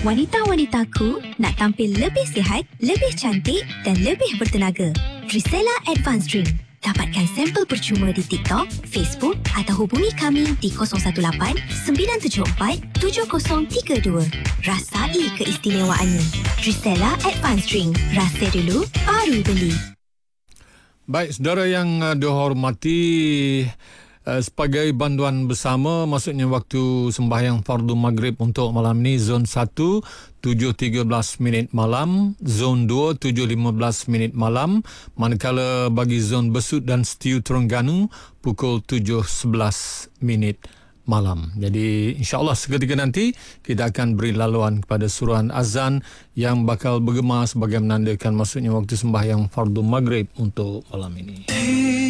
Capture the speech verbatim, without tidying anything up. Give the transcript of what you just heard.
Wanita-wanitaku nak tampil lebih sihat, lebih cantik dan lebih bertenaga. Trisella Advanced Drink. Dapatkan sampel percuma di TikTok, Facebook atau hubungi kami di kosong satu lapan sembilan tujuh empat tujuh kosong tiga dua. Rasai keistimewaannya. Trisella Advanced Drink. Rasa dulu, baru beli. Baik, saudara yang uh, dihormati, uh, sebagai banduan bersama, maksudnya waktu sembahyang fardu maghrib untuk malam ni, zon satu, tujuh tiga belas minit malam, zon dua, tujuh lima belas minit malam, manakala bagi zon Besut dan Setiu Terengganu, pukul tujuh sebelas minit malam. Jadi insya-Allah seketika nanti kita akan beri laluan kepada suruhan azan yang bakal bergema sebagai menandakan maksudnya waktu sembahyang fardu maghrib untuk malam ini.